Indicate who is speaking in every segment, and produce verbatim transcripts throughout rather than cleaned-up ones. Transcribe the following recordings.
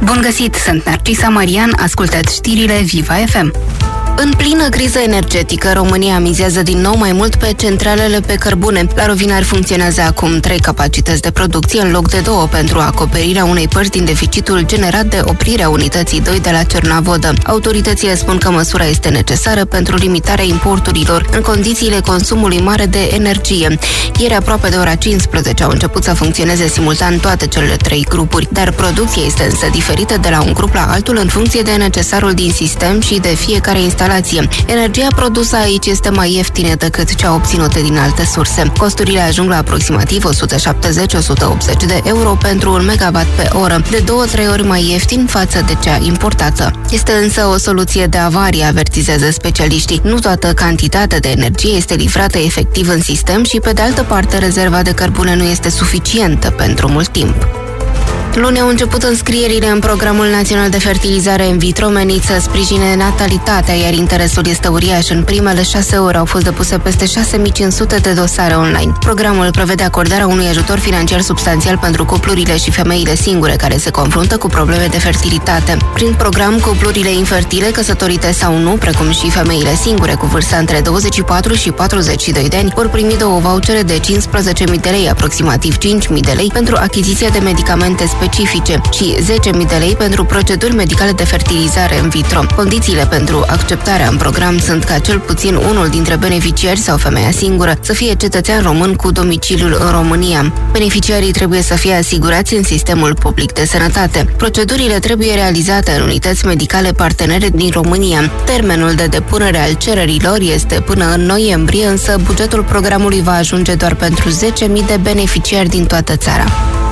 Speaker 1: Bun găsit, sunt Narcisa Marian, ascultați știrile Viva F M. În plină criză energetică, România mizează din nou mai mult pe centralele pe cărbune. La Rovinari funcționează acum trei capacități de producție în loc de două pentru acoperirea unei părți din deficitul generat de oprirea unității doi de la Cernavodă. Autoritățile spun că măsura este necesară pentru limitarea importurilor în condițiile consumului mare de energie. Ieri, aproape de ora cincisprezece, au început să funcționeze simultan toate cele trei grupuri, dar producția este însă diferită de la un grup la altul în funcție de necesarul din sistem și de fiecare instalație. Energia produsă aici este mai ieftină decât cea obținută din alte surse. Costurile ajung la aproximativ o sută șaptezeci - o sută optzeci de euro pentru un megawatt pe oră, de două-trei ori mai ieftin față de cea importată. Este însă o soluție de avarie, avertizează specialiștii. Nu toată cantitatea de energie este livrată efectiv în sistem și, pe de altă parte, rezerva de cărbune nu este suficientă pentru mult timp. Luni au început înscrierile în Programul Național de Fertilizare in vitro menit să sprijine natalitatea, iar interesul este uriaș. În primele șase ore au fost depuse peste șase mii cinci sute de dosare online. Programul prevede acordarea unui ajutor financiar substanțial pentru cuplurile și femeile singure care se confruntă cu probleme de fertilitate. Prin program, cuplurile infertile, căsătorite sau nu, precum și femeile singure cu vârsta între douăzeci și patru și patruzeci și doi de ani, vor primi două vouchere de cincisprezece mii de lei, aproximativ cinci mii de lei, pentru achiziția de medicamente specifice și zece mii de lei pentru proceduri medicale de fertilizare in vitro. Condițiile pentru acceptarea în program sunt ca cel puțin unul dintre beneficiari sau femeia singură să fie cetățean român cu domiciliul în România. Beneficiarii trebuie să fie asigurați în sistemul public de sănătate. Procedurile trebuie realizate în unități medicale partenere din România. Termenul de depunere al cererilor este până în noiembrie, însă bugetul programului va ajunge doar pentru zece mii de beneficiari din toată țara.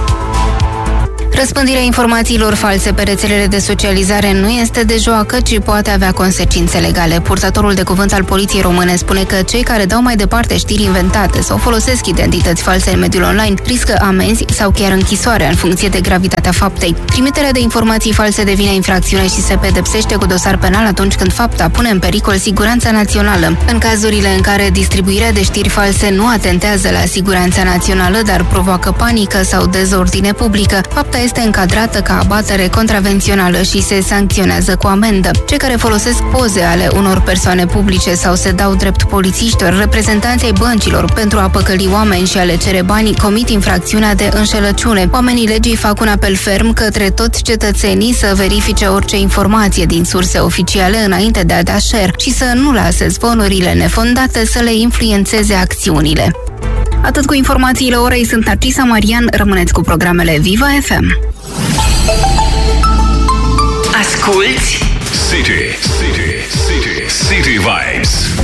Speaker 1: Răspândirea informațiilor false pe rețelele de socializare nu este de joacă, ci poate avea consecințe legale. Purtătorul de cuvânt al Poliției Române spune că cei care dau mai departe știri inventate sau folosesc identități false în mediul online riscă amenzi sau chiar închisoarea în funcție de gravitatea faptei. Trimiterea de informații false devine infracțiune și se pedepsește cu dosar penal atunci când fapta pune în pericol siguranța națională. În cazurile în care distribuirea de știri false nu atentează la siguranța națională, dar provoacă panică sau dezordine publică, fapta este încadrată ca abatere contravențională și se sancționează cu amendă. Cei care folosesc poze ale unor persoane publice sau se dau drept polițiști, reprezentanții ai băncilor pentru a păcăli oameni și a le cere banii, comit infracțiunea de înșelăciune. Oamenii legii fac un apel ferm către toți cetățenii să verifice orice informație din surse oficiale înainte de a da share și să nu lase zvonurile nefondate să le influențeze acțiunile. Atât cu informațiile orei, sunt Narcisa Marian, rămâneți cu programele Viva F M.
Speaker 2: Asculți
Speaker 3: City, City, City, City Vibe.